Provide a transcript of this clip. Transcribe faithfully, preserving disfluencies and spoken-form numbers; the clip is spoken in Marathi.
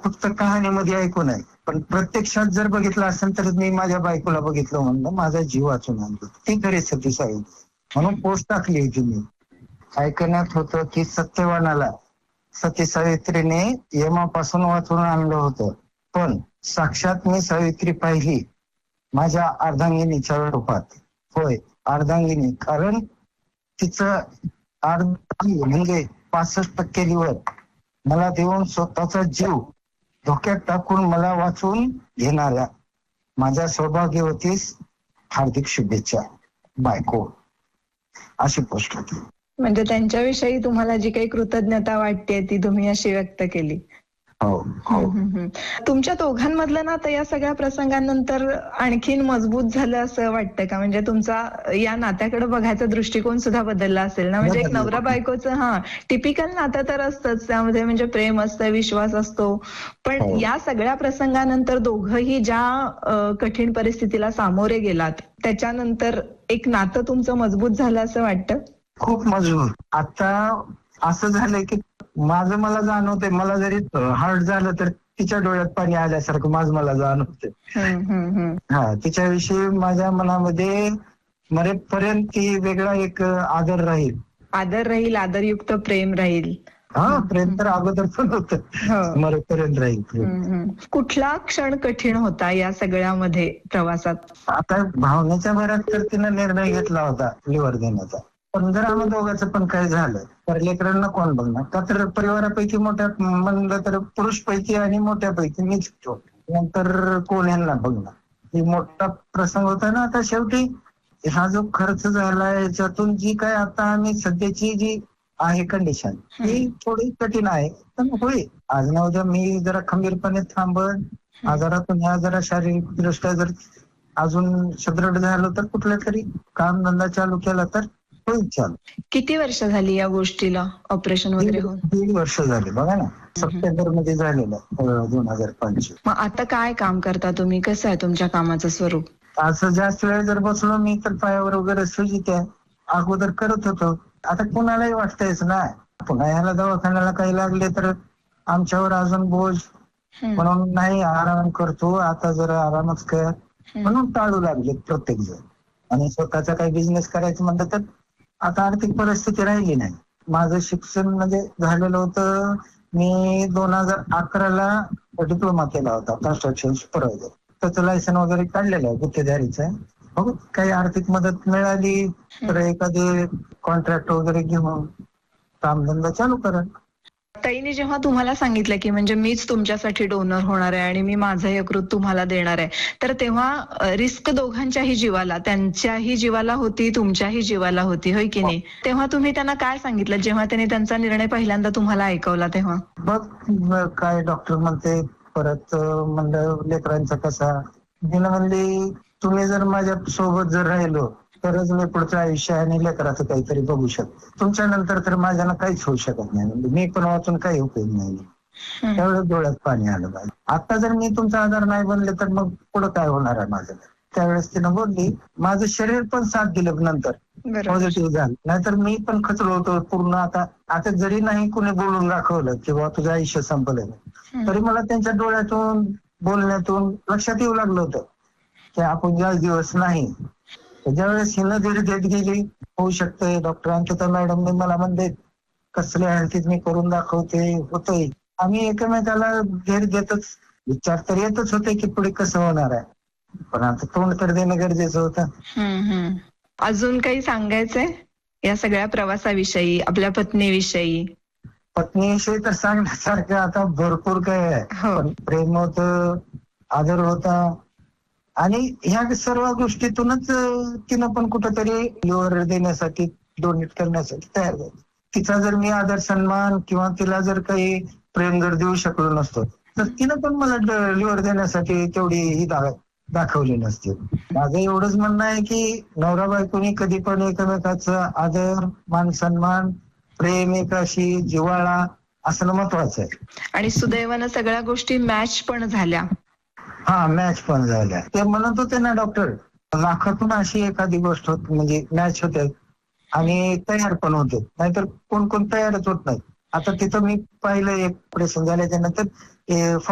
फक्त कहाणीमध्ये ऐकून आहे, पण प्रत्यक्षात जर बघितलं असेल तर मी माझ्या बायकोला बघितलं म्हणलं माझा जीव वाचून आणतो. ती खरी सती सावित्री म्हणून पोस्ट टाकली होती मी. ऐकण्यात होतं की सत्यवानाला सती सावित्रीने यमापासून वाचून आणलं होतं, पण साक्षात मी सावित्री पाहिली माझ्या अर्धांगिनीच्या रूपात. होय, अर्धांगिनी. कारण तिचं अर्धांगी म्हणजे पासष्ट टक्के लिव्हर मला देऊन स्वतःचा जीव धोक्यात टाकून मला वाचून घेणाऱ्या माझ्या सौभाग्यवतीस हार्दिक शुभेच्छा बायको, अशी पोस्ट होती. म्हणजे त्यांच्याविषयी तुम्हाला जी काही कृतज्ञता वाटते ती तुम्ही अशी व्यक्त केली. हो हो. तुमच्या दोघांमधलं नातं या सगळ्या प्रसंगानंतर आणखीन मजबूत झालं असं वाटतं का? म्हणजे तुमचा या नात्याकडे बघायचा दृष्टिकोन सुद्धा बदलला असेल ना? म्हणजे एक नवरा बायकोचं हा टिपिकल नातं तर असतंच, त्यामध्ये म्हणजे प्रेम असतं, विश्वास असतो, पण या सगळ्या प्रसंगानंतर दोघंही ज्या कठीण परिस्थितीला सामोरे गेलात त्याच्यानंतर एक नातं तुमचं मजबूत झालं असं वाटतं? खूप मजबूत. आता असं झालंय की माझं मला जाणवतंय, मला जरी हार्ट झालं तर तिच्या डोळ्यात पाणी आल्यासारखं माझं मला जाणवतंय. हा, तिच्याविषयी माझ्या मनामध्ये मरेपर्यंत ती वेगळा एक आदर राहील. आदर राहील, आदरयुक्त प्रेम राहील. हा, प्रेम तर अगोदर पण होतं, मरेपर्यंत राहील. कुठला क्षण कठीण होता या सगळ्यामध्ये प्रवासात? आता भावनेच्या भरात तर तिनं निर्णय घेतला होता लिव्हर देण्याचा, पण जर आम्हा दोघांचं पण काय झालं तर लेकरांना कोण बघणार? का तर परिवारापैकी मोठ्या म्हणलं तर पुरुषपैकी आणि मोठ्यापैकी मीच होतो, नंतर कोण यांना बघणार? ही मोठा प्रसंग होता ना. आता शेवटी हा जो खर्च झाला याच्यातून जी काय आता आम्ही सध्याची जी आहे कंडिशन ही थोडी कठीण आहे, पण होईल. आज ना उद्या मी जरा खंबीरपणे थांबन, आजारातून ह्या जरा शारीरिक दृष्ट्या जर अजून सुदृढ झालो तर कुठला तरी काम धंदा चालू केला तर होईल चालू. किती वर्ष झाली या गोष्टीला, ऑपरेशन वगैरे होऊन? दीड वर्ष झाले बघा ना, सप्टेंबर मध्ये झालेलं दोन हजार पंचवीस. मग आता काय काम करता तुम्ही? कसं आहे तुमच्या कामाचं स्वरूप? असं जास्त वेळ जर बसलो मी तर पायावर वगैरे सुजी त्या अगोदर करत होतो. आता कुणालाही वाटतंयच ना, पुन्हा ह्याला दवाखान्याला काही लागले तर आमच्यावर अजून बोज, म्हणून नाही आराम करतो आता, जरा आरामच कर म्हणून टाळू लागले प्रत्येक जण. आणि स्वतःचा काही बिझनेस करायचं म्हणलं तर आता आर्थिक परिस्थिती राहिली नाही. माझं शिक्षण म्हणजे झालेलं होतं, मी दोन हजार अकराला डिप्लोमा केला होता कन्स्ट्रक्शन सुपरवायझर. त्याचं लायसन वगैरे काढलेलं आहे गुत्तेदारीचं. बघू काही आर्थिक मदत मिळाली तर एखादे कॉन्ट्रॅक्ट वगैरे घेऊन कामधंदा चालू करा. ताईने जेव्हा तुम्हाला सांगितलं की म्हणजे मीच तुमच्यासाठी डोनर होणार आहे आणि मी माझं यकृत तुम्हाला देणार आहे, तर तेव्हा रिस्क दोघांच्याही जीवाला, त्यांच्याही जीवाला होती, तुमच्याही जीवाला होती, होय की नाही? तेव्हा तुम्ही त्यांना काय सांगितलं जेव्हा त्यांनी त्यांचा निर्णय पहिल्यांदा तुम्हाला ऐकवला तेव्हा? बघ काय डॉक्टर म्हणते, परत म्हणलं लेकरांचा कसा, तिनं म्हणली तुम्ही जर माझ्या सोबत जर राहिलो तरच मी पुढचं आयुष्य आणि लेकराचं काहीतरी बघू शकतो. तुमच्या नंतर तर माझ्यानं काहीच होऊ शकत नाही, म्हणजे मी पण वाचून काही उपयोग नाही. त्यावेळेस डोळ्यात पाणी आलं पाहिजे. आता जर मी तुमचा आधार नाही बनले तर मग पुढं काय होणार आहे माझं? त्यावेळेस तिनं बोलली, माझं शरीर पण साथ दिलं नंतर पॉझिटिव्ह झालं, नाहीतर मी पण खचलो होतो पूर्ण. आता आता जरी नाही कुणी बोलून दाखवलं किंवा तुझं आयुष्य संपलं तरी मला त्यांच्या डोळ्यातून बोलण्यातून लक्षात येऊ लागलं होतं की आपण जास्त दिवस नाही. ज्यावेळेस हिनं धीर देत गेली, होऊ शकतंय, डॉक्टर अंकिता मॅडम मला म्हणले कसल्या हलतीत मी करून दाखवते, होतंय. आम्ही एकमेकाला धीर देतच, विचार तर येतच होते की पुढे कसं होणार आहे, पण आता तोंड तर देणं गरजेचं होतं. अजून काही सांगायचंय या सगळ्या प्रवासाविषयी, आपल्या पत्नीविषयी? पत्नीविषयी तर सांगण्यासारखं आता भरपूर काय आहे, पण प्रेम होतं, आदर होता आणि ह्या सर्व गोष्टीतूनच तिनं पण कुठंतरी लिव्हर देण्यासाठी, डोनेट करण्यासाठी तयार झाली. तिचा जर मी आदर सन्मान किंवा तिला जर काही प्रेम जर देऊ शकलो नसतो तर तिनं पण मला लिव्हर देण्यासाठी तेवढी ही दाखवली नसते. माझं एवढंच म्हणणं आहे की नवरा बायकोनी कधी पण एकमेकाचा आदर, मान सन्मान, प्रेम, एकाशी जिव्हाळा असणं महत्वाचं आहे. आणि सुदैवानं सगळ्या गोष्टी मॅच पण झाल्या. हा, मॅच पण झाल्या. ते म्हणत होते ना डॉक्टर, लाखातून अशी एखादी गोष्ट होत म्हणजे मॅच होते आणि तयार पण होते, नाहीतर कोण कोण तयारच होत नाही. आता तिथं मी पाहिलं एक ऑपरेशन झाल्याच्या नंतर